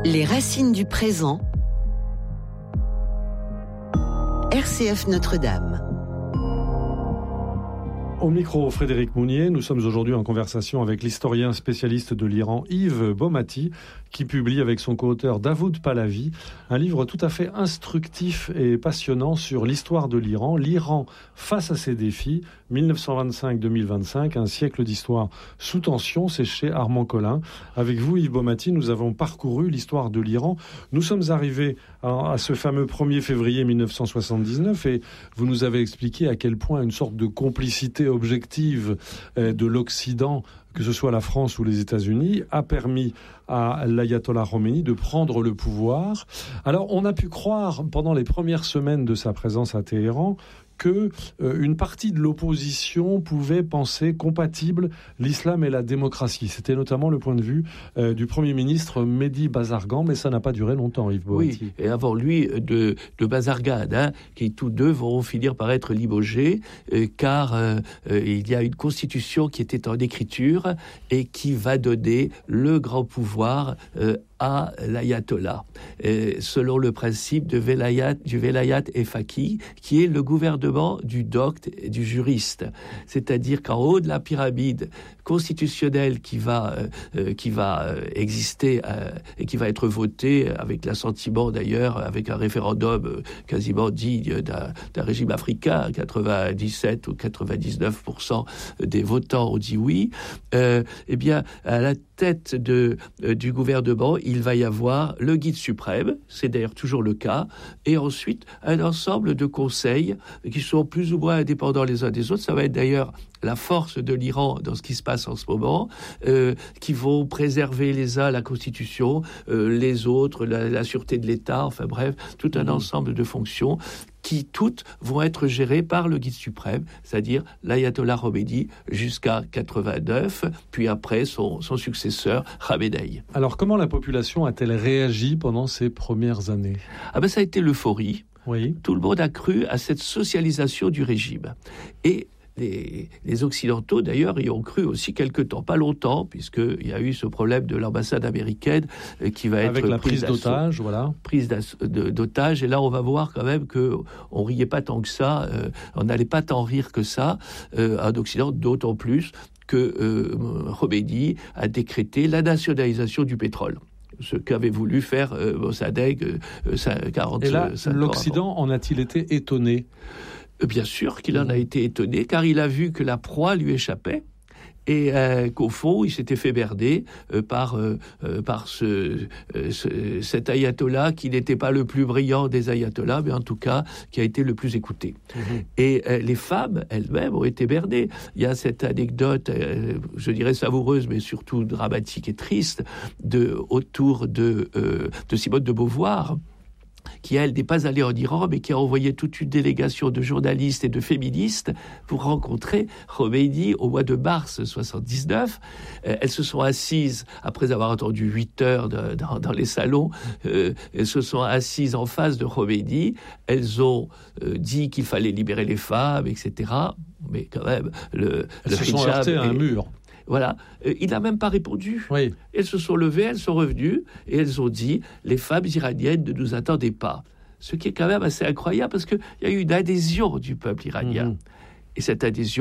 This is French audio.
Les racines du présent. RCF Notre-Dame. Au micro, Frédéric Mounier, nous sommes aujourd'hui en conversation avec l'historien spécialiste de l'Iran, Yves Bommati, qui publie avec son co-auteur Davoud Pahlavi un livre tout à fait instructif et passionnant sur l'histoire de l'Iran. L'Iran face à ses défis, 1925-2025, un siècle d'histoire sous tension, c'est chez Armand Collin. Avec vous, Yves Bommati, nous avons parcouru l'histoire de l'Iran. Nous sommes arrivés à ce fameux 1er février 1979 et vous nous avez expliqué à quel point une sorte de complicité objective de l'Occident, que ce soit la France ou les États-Unis, a permis à l'ayatollah Khomeini de prendre le pouvoir. Alors, on a pu croire, pendant les premières semaines de sa présence à Téhéran, que une partie de l'opposition pouvait penser compatible l'islam et la démocratie. C'était notamment le point de vue du Premier ministre Mehdi Bazargan, mais ça n'a pas duré longtemps, Yves Bommati. Oui, et avant lui, de Bazargan, qui tous deux vont finir par être limogés, car il y a une constitution qui était en écriture et qui va donner le grand pouvoir à l'ayatollah, selon le principe du velayat et faqih, qui est le gouvernement du docte et du juriste. C'est-à-dire qu'en haut de la pyramide constitutionnelle qui va exister et qui va être votée avec l'assentiment d'ailleurs, avec un référendum quasiment digne d'un régime africain, 97 ou 99% des votants ont dit oui, eh bien, à la tête du gouvernement, il va y avoir le guide suprême, c'est d'ailleurs toujours le cas, et ensuite un ensemble de conseils qui sont plus ou moins indépendants les uns des autres. Ça va être d'ailleurs la force de l'Iran dans ce qui se passe en ce moment, qui vont préserver les uns la Constitution, les autres la sûreté de l'État, enfin bref, tout un ensemble de fonctions qui toutes vont être gérées par le guide suprême, c'est-à-dire l'ayatollah Khomeini jusqu'à 89, puis après son successeur Khamenei. Alors comment la population a-t-elle réagi pendant ces premières années ? Ça a été l'euphorie. Oui. Tout le monde a cru à cette socialisation du régime. Et les Occidentaux, d'ailleurs, y ont cru aussi quelque temps, pas longtemps, puisqu'il y a eu ce problème de l'ambassade américaine qui va être avec la prise d'otage, voilà. Prise d'otage, et là, on va voir quand même qu'on riait pas tant que ça, on n'allait pas tant rire que ça, en Occident, d'autant plus que Khomeini a décrété la nationalisation du pétrole. Ce qu'avait voulu faire Mossadegh 40 Et là, 50 l'Occident ans avant. en a-t-il été étonné ? Bien sûr qu'il en a été étonné, car il a vu que la proie lui échappait et qu'au fond, il s'était fait berner par cet ayatollah qui n'était pas le plus brillant des ayatollahs, mais en tout cas qui a été le plus écouté. Et les femmes elles-mêmes ont été bernées. Il y a cette anecdote, je dirais savoureuse, mais surtout dramatique et triste, autour de Simone de Beauvoir, qui, elle, n'est pas allée en Iran, mais qui a envoyé toute une délégation de journalistes et de féministes pour rencontrer Khomeini au mois de mars 1979. Elles se sont assises, après avoir attendu 8 heures dans les salons, elles se sont assises en face de Khomeini. Elles ont dit qu'il fallait libérer les femmes, etc. Mais quand même, elles se sont heurtées à un mur. Voilà, il n'a même pas répondu. Oui. Elles se sont levées, elles sont revenues et elles ont dit « Les femmes iraniennes ne nous attendaient pas ». Ce qui est quand même assez incroyable parce qu'il y a eu une adhésion du peuple iranien. Et cette adhésion